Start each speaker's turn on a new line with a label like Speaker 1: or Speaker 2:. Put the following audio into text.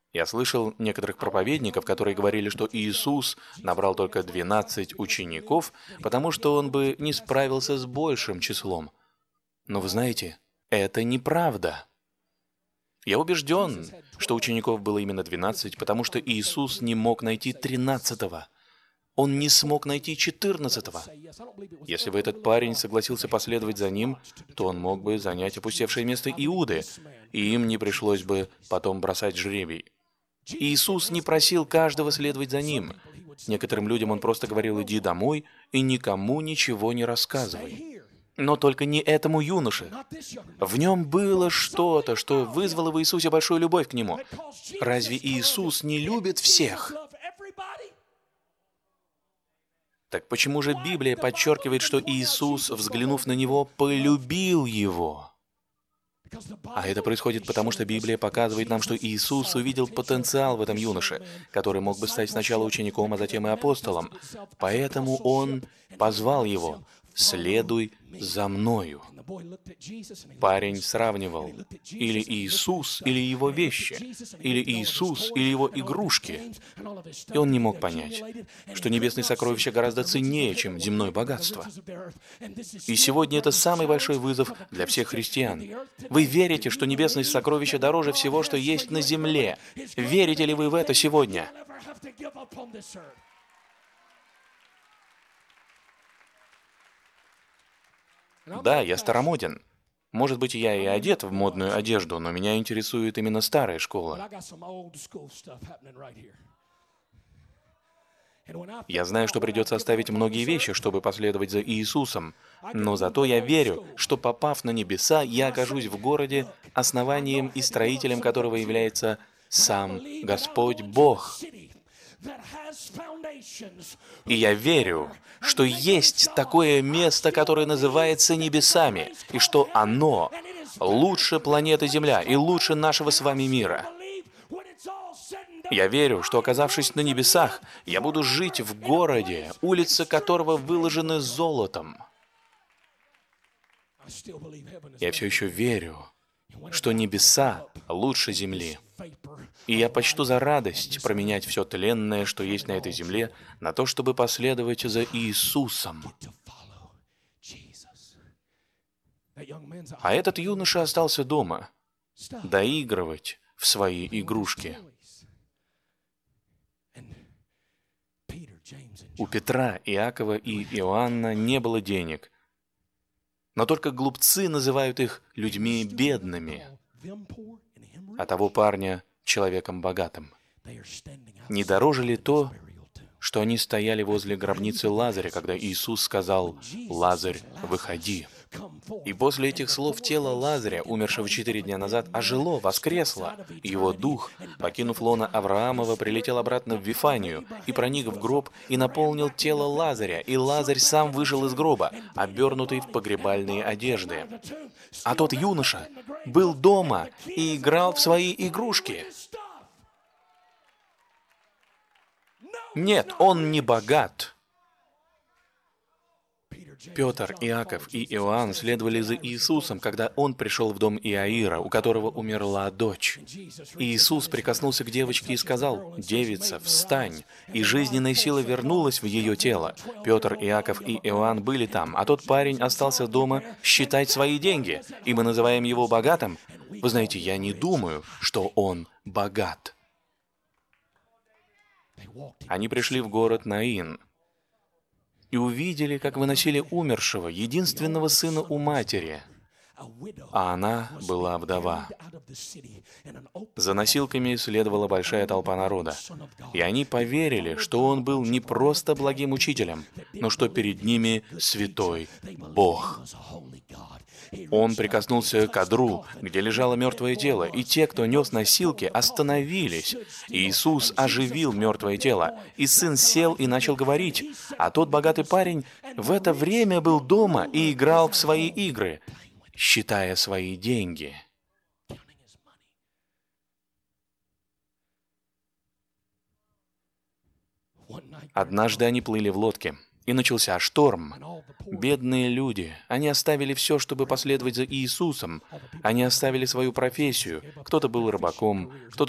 Speaker 1: Я слышал некоторых проповедников, которые говорили, что Иисус набрал только 12 учеников, потому что он бы не справился с большим числом. Но вы знаете, это неправда. Я убежден, что учеников было именно 12, потому что Иисус не мог найти 13-го. Он не смог найти 14-го. Если бы этот парень согласился последовать за ним, то он мог бы занять опустевшее место Иуды, и им не пришлось бы потом бросать жребий. Иисус не просил каждого следовать за ним. Некоторым людям он просто говорил: «Иди домой и никому ничего не рассказывай». Но только не этому юноше. В нем было что-то, что вызвало в Иисусе большую любовь к нему. Разве Иисус не любит всех? Так почему же Библия подчеркивает, что Иисус, взглянув на него, полюбил его? А это происходит потому, что Библия показывает нам, что Иисус увидел потенциал в этом юноше, который мог бы стать сначала учеником, а затем и апостолом. Поэтому Он позвал его: «Следуй за мною». Парень сравнивал или Иисус, или его вещи, или Иисус, или его игрушки. И он не мог понять, что небесные сокровища гораздо ценнее, чем земное богатство. И сегодня это самый большой вызов для всех христиан. Вы верите, что небесные сокровища дороже всего, что есть на земле? Верите ли вы в это сегодня? Да, я старомоден. Может быть, я и одет в модную одежду, но меня интересует именно старая школа. Я знаю, что придется оставить многие вещи, чтобы последовать за Иисусом, но зато я верю, что, попав на небеса, я окажусь в городе, основанием и строителем которого является сам Господь Бог. И я верю, что есть такое место, которое называется небесами, и что оно лучше планеты Земля и лучше нашего с вами мира. Я верю, что, оказавшись на небесах, я буду жить в городе, улицы которого выложены золотом. Я все еще верю, что небеса лучше земли. И я почту за радость променять все тленное, что есть на этой земле, на то, чтобы последовать за Иисусом. А этот юноша остался дома, доигрывать в свои игрушки. У Петра, Иакова и Иоанна не было денег, но только глупцы называют их людьми бедными, а того парня — человеком богатым. Не дороже ли то, что они стояли возле гробницы Лазаря, когда Иисус сказал: «Лазарь, выходи». И после этих слов тело Лазаря, умершего 4 дня назад, ожило, воскресло. Его дух, покинув лоно Авраамова, прилетел обратно в Вифанию и проник в гроб и наполнил тело Лазаря, и Лазарь сам вышел из гроба, обернутый в погребальные одежды. А тот юноша был дома и играл в свои игрушки. Нет, он не богат. Петр, Иаков и Иоанн следовали за Иисусом, когда он пришел в дом Иаира, у которого умерла дочь. И Иисус прикоснулся к девочке и сказал: «Девица, встань!» И жизненная сила вернулась в ее тело. Петр, Иаков и Иоанн были там, а тот парень остался дома считать свои деньги, и мы называем его богатым. Вы знаете, я не думаю, что он богат. Они пришли в город Наин и увидели, как выносили умершего, единственного сына у матери, а она была вдова. За носилками следовала большая толпа народа, и они поверили, что он был не просто благим учителем, но что перед ними святой Бог. Он прикоснулся к одру, где лежало мертвое тело, и те, кто нес носилки, остановились. Иисус оживил мертвое тело, и сын сел и начал говорить, а тот богатый парень в это время был дома и играл в свои игры, считая свои деньги. Однажды они плыли в лодке, и начался шторм. Бедные люди, они оставили все, чтобы последовать за Иисусом. Они оставили свою профессию. Кто-то был рыбаком, кто-то